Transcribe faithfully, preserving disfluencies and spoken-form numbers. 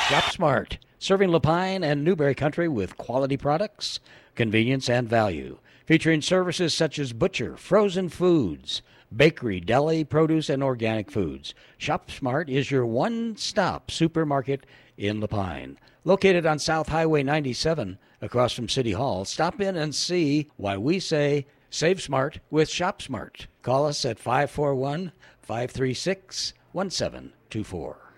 Shop Smart, serving Lapine and Newberry Country with quality products, convenience, and value. Featuring services such as butcher, frozen foods, bakery, deli, produce, and organic foods. Shop Smart is your one-stop supermarket in Lapine. Located on South Highway ninety-seven across from City Hall, stop in and see why we say save smart with Shop Smart. Call us at five four one, five three six, one seven two four.